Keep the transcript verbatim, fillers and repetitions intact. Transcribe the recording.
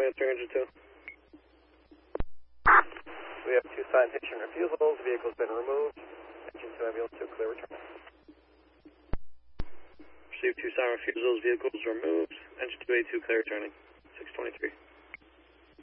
answering engine two. We have two citation refusals. Vehicle's been removed. Engine two ambulance to clear return. Received two sign refusals. Vehicles removed. Engine two A two clear returning. six twenty-three.